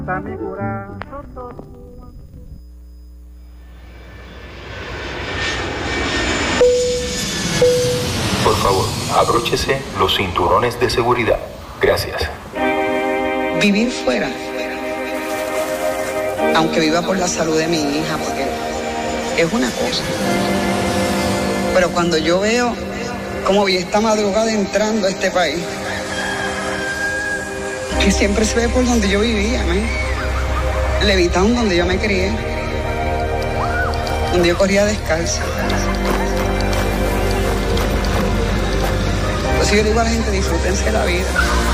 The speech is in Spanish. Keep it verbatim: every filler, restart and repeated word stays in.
Por favor, abróchese los cinturones de seguridad. Gracias. Vivir fuera, aunque viva por la salud de mi hija, porque es una cosa. Pero cuando yo veo cómo vi esta madrugada entrando a este país, que siempre se ve por donde yo vivía, ¿no? Levitown, donde yo me crié, donde yo corría descalza. Entonces yo digo a la gente, disfrútense la vida.